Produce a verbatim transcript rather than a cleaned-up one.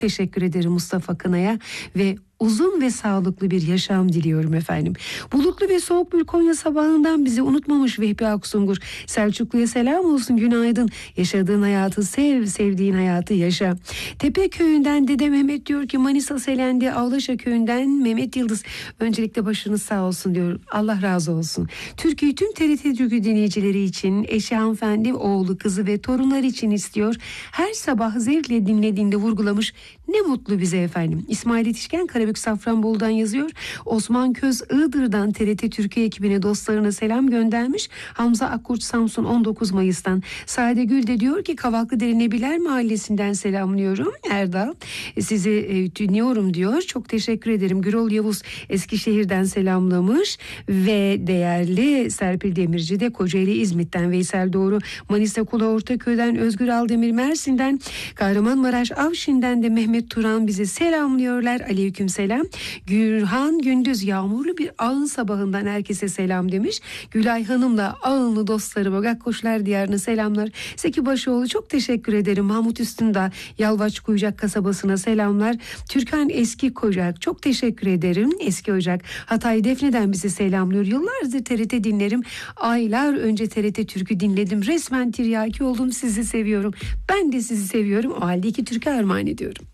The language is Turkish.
Teşekkür ederim Mustafa Kınay'a ve uzun ve sağlıklı bir yaşam diliyorum efendim. Bulutlu ve soğuk bir Konya sabahından bizi unutmamış Vehbi Aksungur. Selçuklu'ya selam olsun, günaydın. Yaşadığın hayatı sev, sevdiğin hayatı yaşa. Tepe köyünden Dede Mehmet diyor ki Manisa Selendi Avlaşa köyünden Mehmet Yıldız. Öncelikle başınız sağ olsun diyor. Allah razı olsun. Türkiye tüm T R T Türkü dinleyicileri için, eşi hanımefendi, oğlu, kızı ve torunlar için istiyor. Her sabah zevkle dinlediğinde vurgulamış. Ne mutlu bize efendim. İsmail Yetişken Karabük Safranbolu'dan yazıyor. Osman Köz Iğdır'dan T R T Türkiye ekibine, dostlarına selam göndermiş. Hamza Akkurt Samsun on dokuz Mayıs'tan. Sade Gül de diyor ki Kavaklıdere Nebiler Mahallesi'nden selamlıyorum. Erdal sizi e, dinliyorum diyor. Çok teşekkür ederim. Gürol Yavuz Eskişehir'den selamlamış ve değerli Serpil Demirci de Kocaeli İzmit'ten, Veysel Doğru Manisa Kula Ortaköy'den, Özgür Aldemir Mersin'den, Kahramanmaraş Avşin'den de Mehmet Turan bizi selamlıyorlar. Aleyküm selam. Gürhan Gündüz yağmurlu bir Ağın sabahından herkese selam demiş. Gülay Hanım'la Ağınlı dostlarıma Gakkoşlar Diyarı'na selamlar. Seki Başoğlu çok teşekkür ederim. Mahmut Üstündağ Yalvaç Kuyucak kasabasına selamlar. Türkan Eski Kocak çok teşekkür ederim. Eski Ocak Hatay Defne'den bizi selamlıyor. Yıllardır T R T dinlerim. Aylar önce T R T Türkü dinledim. Resmen tiryaki oldum. Sizi seviyorum. Ben de sizi seviyorum. O halde iki türkü armağan ediyorum.